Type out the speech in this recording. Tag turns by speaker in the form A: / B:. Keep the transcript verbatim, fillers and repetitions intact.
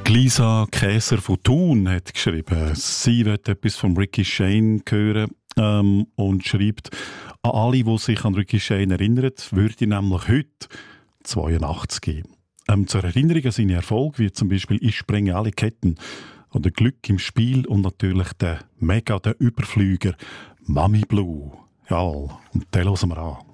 A: Lisa Käser von Thun hat geschrieben, sie wird etwas von Ricky Shane hören ähm, und schreibt, an alle, die sich an Ricky Shane erinnern, würde ich nämlich heute zweiundachtzig geben. Ähm, zur Erinnerung an seine Erfolge, wie zum Beispiel «Ich sprenge alle Ketten» oder «Glück im Spiel» und natürlich der Mega, der Überflüger «Mami Blue». Ja, und den hören wir an.